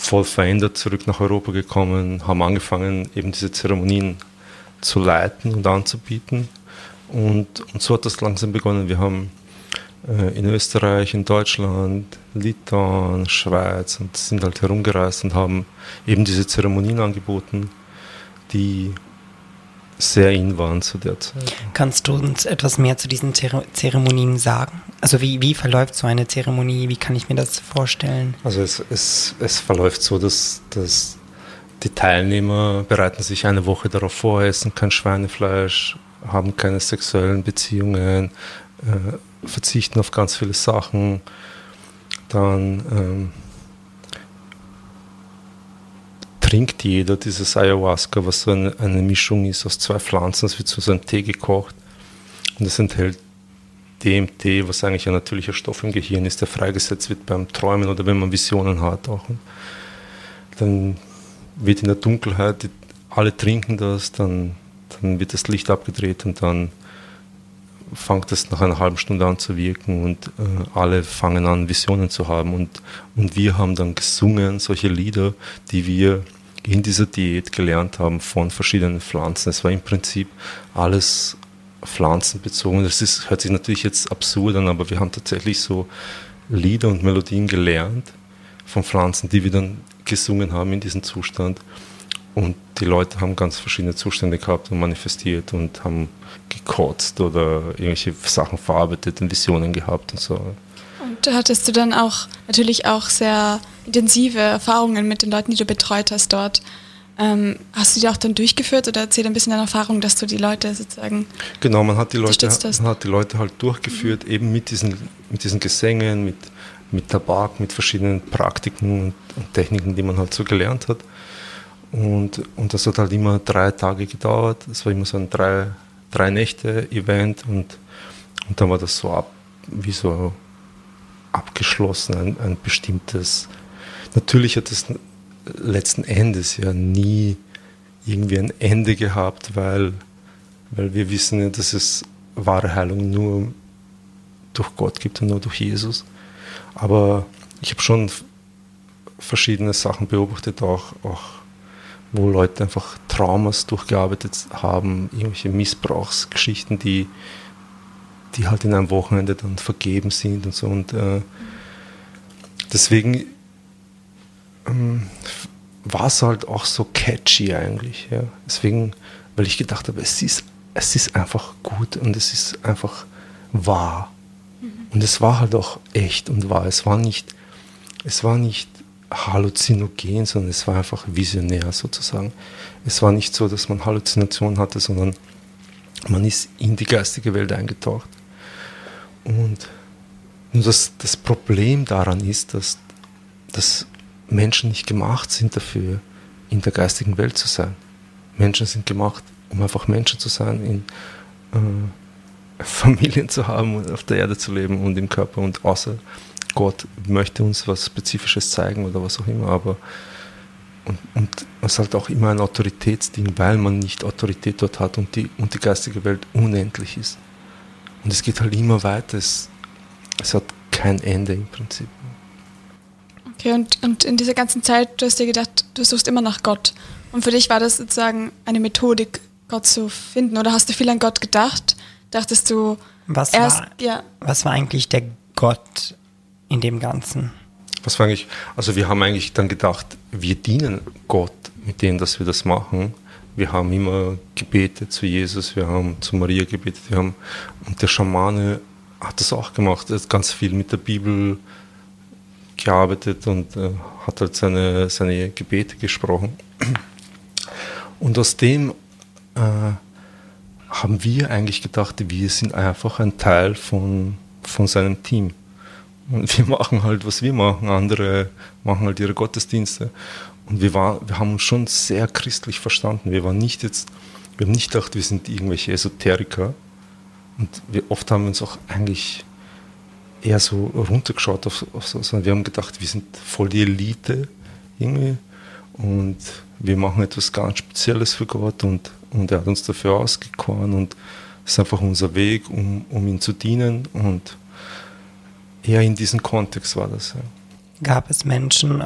voll verändert zurück nach Europa gekommen, haben angefangen, eben diese Zeremonien zu leiten und anzubieten. Und so hat das langsam begonnen. Wir haben in Österreich, in Deutschland, Litauen, Schweiz und sind halt herumgereist und haben eben diese Zeremonien angeboten, die sehr in waren zu der Zeit. Kannst du uns etwas mehr zu diesen Zeremonien sagen? Also wie verläuft so eine Zeremonie? Wie kann ich mir das vorstellen? Also es verläuft so, dass die Teilnehmer bereiten sich eine Woche darauf vor, essen kein Schweinefleisch, haben keine sexuellen Beziehungen, verzichten auf ganz viele Sachen. Dann trinkt jeder dieses Ayahuasca, was so eine Mischung ist aus 2 Pflanzen. Es wird zu so einem Tee gekocht und es enthält DMT, was eigentlich ein natürlicher Stoff im Gehirn ist, der freigesetzt wird beim Träumen oder wenn man Visionen hat auch. Und dann wird in der Dunkelheit, alle trinken das, dann wird das Licht abgedreht und dann fängt es nach einer halben Stunde an zu wirken und alle fangen an, Visionen zu haben. Und wir haben dann gesungen, solche Lieder, die wir in dieser Diät gelernt haben von verschiedenen Pflanzen. Es war im Prinzip alles pflanzenbezogen. Das hört sich natürlich jetzt absurd an, aber wir haben tatsächlich so Lieder und Melodien gelernt von Pflanzen, die wir dann gesungen haben in diesem Zustand. Und die Leute haben ganz verschiedene Zustände gehabt und manifestiert und haben gekotzt oder irgendwelche Sachen verarbeitet und Visionen gehabt und so. Und hattest du dann auch natürlich auch sehr intensive Erfahrungen mit den Leuten, die du betreut hast dort? Hast du die auch dann durchgeführt oder erzähl ein bisschen deine Erfahrung, dass du die Leute sozusagen Genau, man hat die Leute halt durchgeführt, eben mit diesen Gesängen, mit Tabak, mit verschiedenen Praktiken und Techniken, die man halt so gelernt hat. Und das hat halt immer 3 Tage gedauert. Es war immer so ein 3 Nächte-Event und dann war das so wie so abgeschlossen, ein bestimmtes. Natürlich hat es letzten Endes ja nie irgendwie ein Ende gehabt, weil wir wissen ja, dass es wahre Heilung nur durch Gott gibt und nur durch Jesus. Aber ich habe schon verschiedene Sachen beobachtet, auch wo Leute einfach Traumas durchgearbeitet haben, irgendwelche Missbrauchsgeschichten, die halt in einem Wochenende dann vergeben sind und so. Und deswegen war es halt auch so catchy eigentlich. Ja. Deswegen, weil ich gedacht habe, es ist einfach gut und es ist einfach wahr. Und es war halt auch echt und wahr. Es war nicht halluzinogen, sondern es war einfach visionär sozusagen. Es war nicht so, dass man Halluzinationen hatte, sondern man ist in die geistige Welt eingetaucht. Und nur das Problem daran ist, dass Menschen nicht gemacht sind dafür, in der geistigen Welt zu sein. Menschen sind gemacht, um einfach Menschen zu sein, Familien zu haben und auf der Erde zu leben und im Körper und außer Gott möchte uns was Spezifisches zeigen oder was auch immer, aber und es ist halt auch immer ein Autoritätsding, weil man nicht Autorität dort hat und die geistige Welt unendlich ist. Und es geht halt immer weiter, es hat kein Ende im Prinzip. Okay, und in dieser ganzen Zeit, du hast dir gedacht, du suchst immer nach Gott. Und für dich war das sozusagen eine Methodik, Gott zu finden? Oder hast du viel an Gott gedacht? Dachtest du was war eigentlich der Gott in dem Ganzen? Wir haben eigentlich dann gedacht, wir dienen Gott mit dem, dass wir das machen. Wir haben immer gebetet zu Jesus, wir haben zu Maria gebetet, und der Schamane hat das auch gemacht. Er hat ganz viel mit der Bibel gearbeitet und hat halt seine Gebete gesprochen. Und aus dem haben wir eigentlich gedacht, wir sind einfach ein Teil von seinem Team. Und wir machen halt, was wir machen. Andere machen halt ihre Gottesdienste. Und wir haben uns schon sehr christlich verstanden. Wir haben nicht gedacht, wir sind irgendwelche Esoteriker. Und oft haben wir uns auch eigentlich eher so runtergeschaut auf so. Wir haben gedacht, wir sind voll die Elite irgendwie. Und wir machen etwas ganz Spezielles für Gott. Und er hat uns dafür ausgekoren. Und es ist einfach unser Weg, um ihm zu dienen. Und eher in diesem Kontext war das. Ja. Gab es Menschen